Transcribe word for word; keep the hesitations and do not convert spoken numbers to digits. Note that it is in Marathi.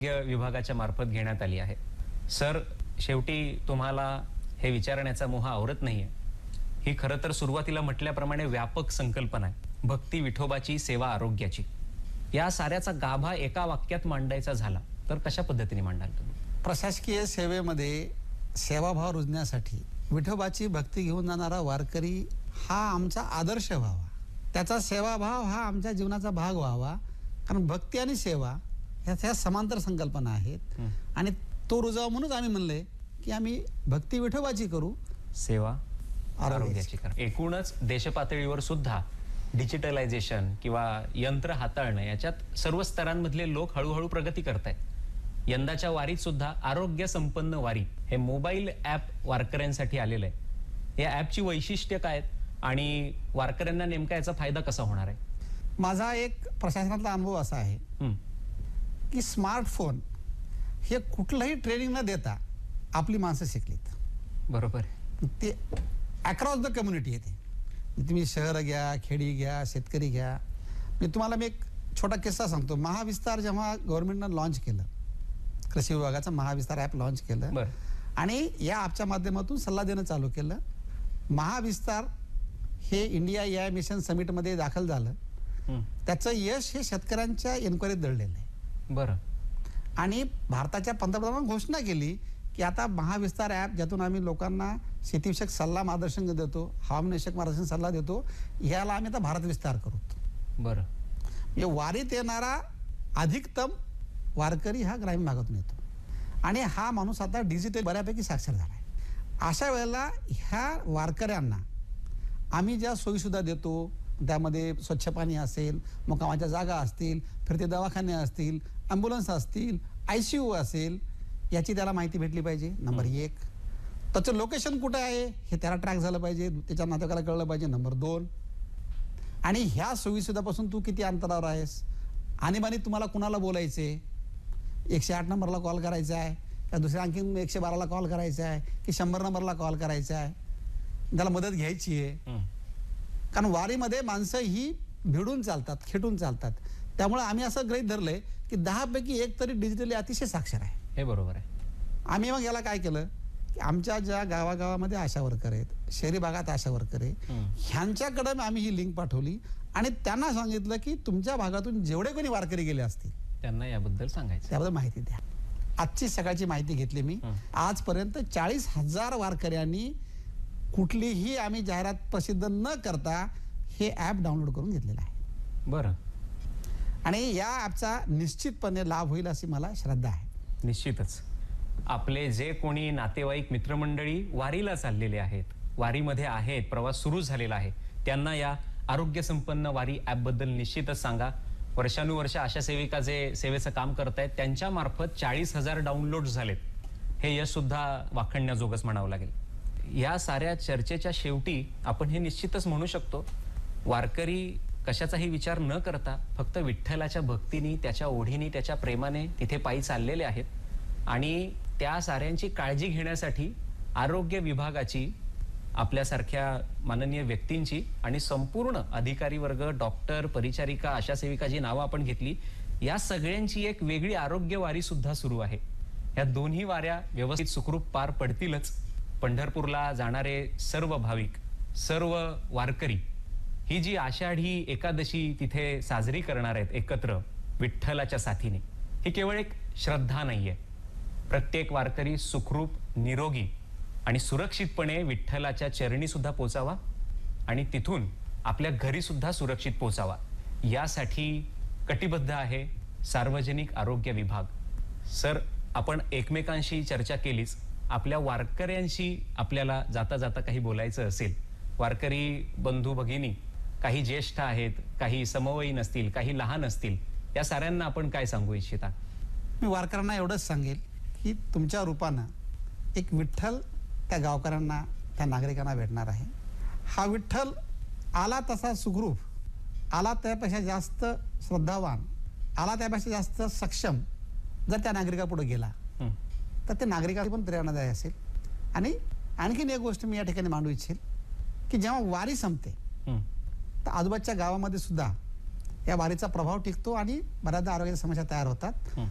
आरोग्य विभागाच्या मार्फत घेण्यात आली आहे। सर, शेवटी तुम्हाला हे विचारण्याचा मोह आवरत नाहीये। ही खरं तर सुरुवातीला म्हटल्याप्रमाणे व्यापक संकल्पना आहे, भक्ती विठोबाची, सेवा आरोग्याची। या साऱ्याचा गाभा एका वाक्यात मांडायचा झाला तर कशा पद्धतीने मांडाल तुम्ही? प्रशासकीय सेवेमध्ये सेवाभाव रुजण्यासाठी विठोबाची भक्ती घेऊन जाणारा वारकरी हा आमचा आदर्श व्हावा, त्याचा सेवाभाव हा आमच्या जीवनाचा भाग व्हावा। कारण भक्ती आणि सेवा ह्या समांतर संकल्पना आहेत आणि तो रुजावा म्हणून आम्ही म्हणले की आम्ही भक्ती विठोबाची करू, सेवा आरोग्याची करू। एकूणच देशपातळीवर सुद्धा डिजिटलायझेशन किंवा यंत्र हाताळणं याच्यात सर्व स्तरांमधले लोक हळूहळू प्रगती करतायत। यंदाच्या वारीत सुद्धा आरोग्य संपन्न वारी हे मोबाईल ॲप वारकऱ्यांसाठी आलेलं आहे। या ॲपची वैशिष्ट्य काय आहेत आणि वारकऱ्यांना नेमका याचा फायदा कसा होणार आहे? माझा एक प्रशासनातला अनुभव असा आहे की स्मार्टफोन हे कुठलंही ट्रेनिंग न देता आपली माणसं शिकलीत। बरोबर, ते अक्रॉस द कम्युनिटी येते। तुम्ही शहर घ्या, खेडी घ्या, शेतकरी घ्या। मी तुम्हाला मी एक छोटा किस्सा सांगतो। महाविस्तार जेव्हा गव्हर्नमेंटनं लॉन्च केलं, कृषी विभागाचं महाविस्तार ॲप लॉन्च केलं आणि या ॲपच्या माध्यमातून सल्ला देणं चालू केलं। महाविस्तार हे इंडिया ए आय मिशन समिटमध्ये दाखल झालं। त्याचं यश हे शेतकऱ्यांच्या एन्क्वायरीत दडलेलं आहे। बरं, आणि भारताच्या पंतप्रधानांनी घोषणा केली की आता महाविस्तार ॲप ज्यातून आम्ही लोकांना शेतीविषयक सल्ला मार्गदर्शन देतो, हवामानविषयक मार्गदर्शन सल्ला देतो, ह्याला आम्ही आता भारत विस्तार करू। बरं, म्हणजे वारीत येणारा अधिकतम वारकरी हा ग्रामीण भागातून येतो आणि हा माणूस आता डिजिटल बऱ्यापैकी साक्षर झाला आहे। अशा वेळेला ह्या वारकऱ्यांना आम्ही ज्या सोयीसुद्धा देतो, त्यामध्ये स्वच्छ पाणी असेल, मुक्कामाच्या जागा असतील, फिरते दवाखाने असतील, ॲम्ब्युलन्स असतील, आय सी यू असेल, याची त्याला माहिती भेटली पाहिजे। नंबर एक, त्याचं लोकेशन कुठं आहे हे त्याला ट्रॅक झालं पाहिजे, त्याच्या नातेवाईकाला कळलं पाहिजे। नंबर दोन, आणि ह्या सोयीसुद्धापासून तू किती अंतरावर आहेस, आणीबाणी तुम्हाला कुणाला बोलायचे, एकशे आठ नंबरला कॉल करायचा आहे का दुसऱ्या आणखी एकशे बाराला कॉल करायचा आहे की शंभर नंबरला कॉल करायचा आहे, त्याला मदत घ्यायची आहे। कारण वारीमध्ये माणसं ही भिडून चालतात, खेटून चालतात। त्यामुळे आम्ही असं गृहीत धरलंय की दहापैकी एक तरी डिजिटली अतिशय साक्षर आहे। हे बरोबर आहे। आम्ही मग याला काय केलं की आमच्या ज्या गावागावामध्ये आशा वर्कर आहेत, शहरी भागात आशा वर्कर आहे, ह्यांच्याकडे आम्ही ही लिंक पाठवली आणि त्यांना सांगितलं की तुमच्या भागातून जेवढे कोणी वारकरी गेले असतील त्यांना याबद्दल सांगायचं, त्याबद्दल माहिती द्या। आजची सकाळची माहिती घेतली मी। आजपर्यंत चाळीस हजार वारकऱ्यांनी कुठलीही आम्ही जाहिरात प्रसिद्ध न करता हे ॲप डाउनलोड करून घेतलेलं आहे। बरं, आणि या ॲपचा निश्चितपणे लाभ होईल अशी मला श्रद्धा आहे। निश्चितच आपले जे कोणी नातेवाईक मित्रमंडळी वारीला चाललेले आहेत, वारीमध्ये आहेत, प्रवास सुरू झालेला आहे, त्यांना या आरोग्य संपन्न वारी ॲपबद्दल निश्चितच सांगा। वर्षानुवर्ष आशा सेविका जे सेवेचं काम करतायत त्यांच्या मार्फत चाळीस हजार डाउनलोड झालेत, हे यश सुद्धा वाखणण्याजोगच म्हणावं लागेल। या साऱ्या चर्चेच्या शेवटी आपण हे निश्चितच म्हणू शकतो, वारकरी कशाचाही विचार न करता फक्त विठ्ठलाच्या भक्तीने, त्याच्या ओढीने, त्याच्या प्रेमाने तिथे पायी चाललेले आहेत आणि त्या साऱ्यांची काळजी घेण्यासाठी आरोग्य विभागाची, आपल्यासारख्या माननीय व्यक्तींची आणि संपूर्ण अधिकारी वर्ग, डॉक्टर, परिचारिका, आशा सेविका जी नावं आपण घेतली, या सगळ्यांची एक वेगळी आरोग्य वारी सुद्धा सुरू आहे। या दोन्ही वाऱ्या व्यवस्थित सुखरूप पार पडतीलच। पंढरपूरला जाणारे सर्व भाविक, सर्व वारकरी ही जी आषाढी एकादशी तिथे साजरी करणार आहेत एकत्र विठ्ठलाच्या साथीने, ही केवळ एक श्रद्धा नाहीये। प्रत्येक वारकरी सुखरूप, निरोगी आणि सुरक्षितपणे विठ्ठलाच्या चरणी सुद्धा पोचावा आणि तिथून आपल्या घरी सुद्धा सुरक्षित पोचावा, यासाठी कटिबद्ध आहे सार्वजनिक आरोग्य विभाग। सर, आपण एकमेकांशी चर्चा केलीच, आपल्या वारकऱ्यांशी आपल्याला जाता जाता काही बोलायचं असेल, वारकरी बंधू भगिनी, काही ज्येष्ठ आहेत, काही समवयीन असतील, काही लहान असतील, या साऱ्यांना आपण काय सांगू इच्छिता? मी वारकऱ्यांना एवढंच सांगेल की तुमच्या रूपानं एक विठ्ठल त्या गावकऱ्यांना, त्या नागरिकांना भेटणार आहे। हा विठ्ठल आला तसा सुखरूप, आला त्यापेक्षा जास्त श्रद्धावान, आला त्यापेक्षा जास्त सक्षम जर त्या नागरिकापुढे गेला तर ते नागरिकाला पण प्रेरणादायी असेल। आणि आणखीन एक गोष्ट मी या ठिकाणी मांडू इच्छेल की जेव्हा वारी संपते तर आजूबाजूच्या गावामध्ये सुद्धा या वारीचा प्रभाव टिकतो आणि बऱ्याचदा आरोग्याच्या समस्या तयार होतात।